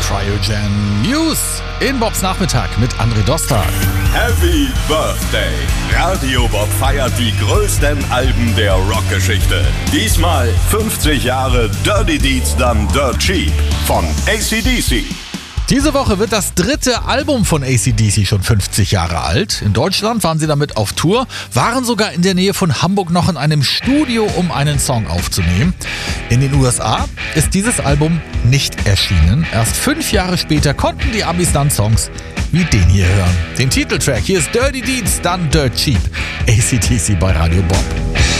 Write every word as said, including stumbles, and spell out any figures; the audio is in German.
Cryogen News in Bobs Nachmittag mit André Dostal. Happy Birthday! Radio Bob feiert die größten Alben der Rockgeschichte. Diesmal fünfzig Jahre Dirty Deeds Done Dirt Cheap von A C D C. Diese Woche wird das dritte Album von A C D C schon fünfzig Jahre alt. In Deutschland waren sie damit auf Tour, waren sogar in der Nähe von Hamburg noch in einem Studio, um einen Song aufzunehmen. In den U S A ist dieses Album nicht erschienen. Erst fünf Jahre später konnten die Amis dann Songs wie den hier hören. Den Titeltrack, hier ist Dirty Deeds Done Dirt Cheap. A C D C bei Radio Bob.